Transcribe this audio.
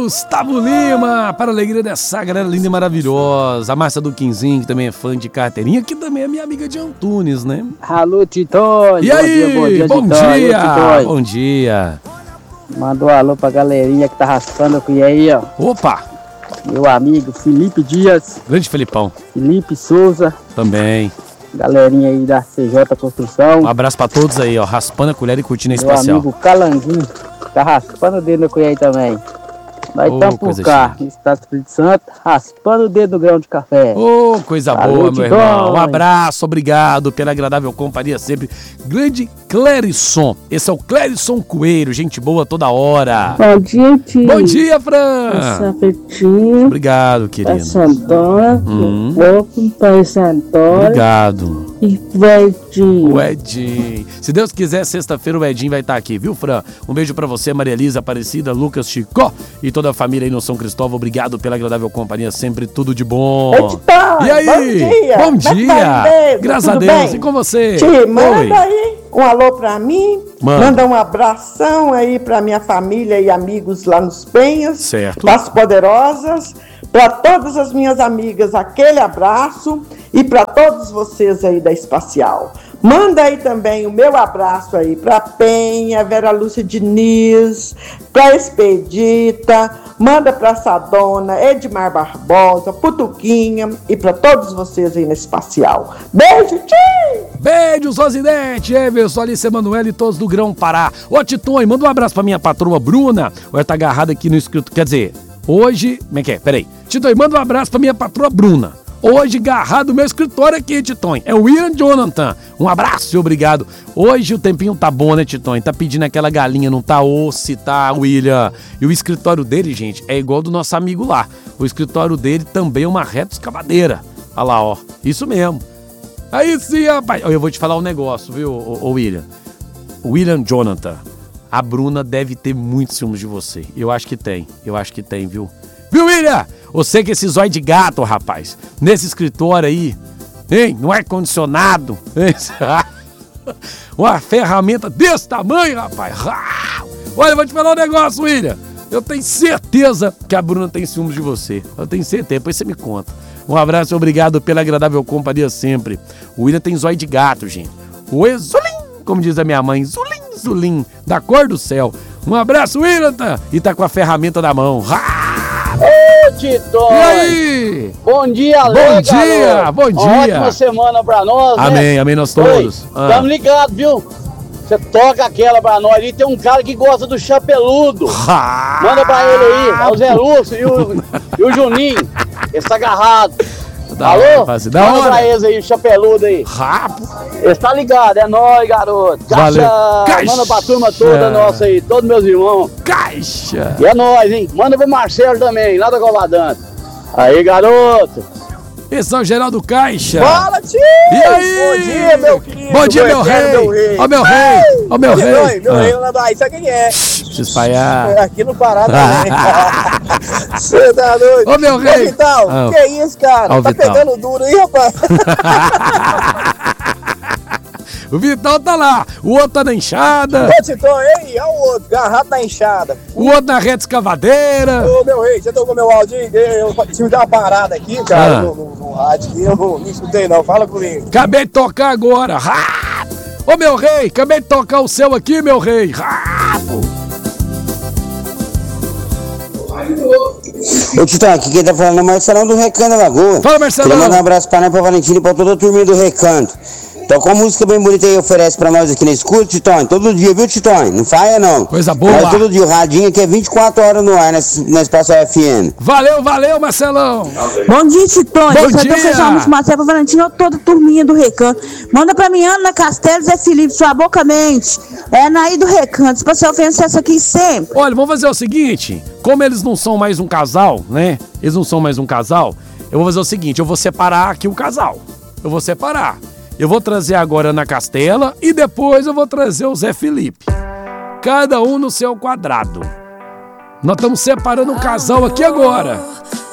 Gustavo Lima, para a alegria dessa galera linda e maravilhosa. A Márcia do Quinzinho, que também é fã de carteirinha, que também é minha amiga de Antunes, né? Alô, Titões. E aí? Bom dia, Bom Titões. dia. Titões. Bom dia. Manda um alô pra galerinha que tá raspando aqui aí, ó. Opa, Meu amigo Felipe Dias, grande Felipão, Felipe Souza, também. galerinha aí da CJ Construção. Um abraço pra todos aí, ó, raspando a colher e curtindo a Meu espacial. amigo Calanguinho, tá raspando o dedo no colher aí também. Nós estamos por coisa cá, chique. no estado do Espírito Santo, raspando o dedo no grão de café. Ô, coisa Alô, boa, meu Titões. irmão. Um abraço, obrigado pela agradável companhia sempre. Grande Clérisson. Esse é o Clérisson Coelho, gente boa toda hora. Bom dia, tio. Bom dia, Fran. Safetinho. Obrigado, Pai querido. Santana. Pai Santana. Obrigado. E Vedinho. O Edinho. Se Deus quiser, sexta-feira o Edinho vai estar aqui, viu, Fran? Um beijo pra você, Maria Elisa, Aparecida, Lucas, Chicó e toda a família aí no São Cristóvão. Obrigado pela agradável companhia, sempre tudo de bom. Titão, E aí? bom dia. Bom Como é que dia. tá, bebê? Graças a Tudo Deus. bem? E com você? Tio, manda Oi. aí um alô pra mim. Manda. Manda um abração aí pra minha família e amigos lá nos Penhas. Certo. Las Poderosas. Pra todas as minhas amigas, aquele abraço. E pra todos vocês aí da Espacial. Manda aí também o meu abraço aí pra Penha, Vera Lúcia Diniz, pra Expedita, manda pra Sadona, Edmar Barbosa, Putuquinha e pra todos vocês aí na Espacial. Beijo, tio! Beijos, Rosinete, Everson, Alice Emanuele e todos do Grão Pará. Ô, Titões, manda um abraço pra minha patroa Bruna. Ela tá agarrada aqui no escrito. Quer dizer, hoje. Como é que é? Peraí. Titões, manda um abraço pra minha patroa Bruna. Hoje, agarrado no meu escritório aqui, Titões. É o William Jonathan. Um abraço e obrigado. Hoje o tempinho tá bom, né, Titões? Tá pedindo aquela galinha, não tá osso, tá, William? E o escritório dele, gente, é igual do nosso amigo lá. O escritório dele também é uma reta escavadeira. Olha lá, ó. Isso mesmo. Aí sim, rapaz. Eu vou te falar um negócio, viu, ô William? William Jonathan. A Bruna deve ter muitos ciúmes de você. Eu acho que tem, viu? Viu, William? Você que esse zóio de gato, rapaz. Nesse escritório aí, hein? No ar-condicionado. Uma ferramenta desse tamanho, rapaz. Olha, eu vou te falar um negócio, William. Eu tenho certeza que a Bruna tem ciúmes de você. Eu tenho certeza, depois você me conta. Um abraço e obrigado pela agradável companhia sempre. O William tem zóio de gato, gente. O Zulim, como diz a minha mãe. Zulim, Zulim, da cor do céu. Um abraço, William. E tá com a ferramenta na mão. Ô, Titões. E aí? Bom dia, Bom Lê, dia, garoto. bom dia. Uma ótima semana pra nós, né? Amém, amém nós todos. Tamo ligado, viu? Você toca aquela pra nós ali. Tem um cara que gosta do chapeludo. Manda pra ele aí, é o Zé Lúcio e o Juninho. Esse tá agarrado. Alô? Manda pra eles aí, o chapeludo aí. Esse tá ligado, é nóis, garoto. Valeu. Caixa. Manda pra turma toda nossa aí, todos meus irmãos. Caixa. E é nóis, hein? Manda pro Marcelo também, lá da Covadante. Aí, garoto. Esse é o Geraldo Caixa. Fala, tio! E aí? Bom dia, meu querido! Bom dia, meu rei! Ó, meu rei! Ó, meu rei! Meu rei lá do Aí, sabe quem é? Se espalhar. Aqui no Pará também. Você tá doido? Ô, meu rei! Ô, Vital, que isso, cara? Ó, Tá Vital. pegando duro aí, rapaz? O Vital tá lá, o outro tá na enxada, Ô, Titão, ei, olha o outro, garrato na enxada. o outro na reta escavadeira. Ô, meu rei, você tocou meu áudio aí? Eu tive que dar uma parada aqui, cara, no rádio aqui. Eu não escutei, não. Fala comigo. Acabei de tocar agora. Ô, meu rei, acabei de tocar o seu aqui, meu rei. Ô, Titão, aqui quem tá falando é o Marcelão do Recanto da Lagoa. Fala, Marcelão. Queria mandar um abraço pra nós, pra Valentina e pra toda a turminha do Recanto. Toca uma música bem bonita aí, oferece pra nós aqui na escuta, Titão. Todo dia, viu, Titão? Não falha, não. Coisa boa. Mas todo dia, o radinho aqui é 24 horas no ar, na Espacial FM. Valeu, valeu, Marcelão. Bom dia, Titões. Bom Eu dia. tô fechando os Marcelo pra Valentina, toda turminha do Recanto. Manda pra mim, Ana Castelo, Zé Felipe, sua boca mente. É Naí do Recanto. Se você oferecer isso aqui sempre. Olha, vamos fazer o seguinte, como eles não são mais um casal, né? Eles não são mais um casal, eu vou fazer o seguinte, eu vou separar aqui o casal. Eu vou separar. Eu vou trazer agora a Ana Castela e depois eu vou trazer o Zé Felipe. Cada um no seu quadrado. Nós estamos separando um casal aqui agora.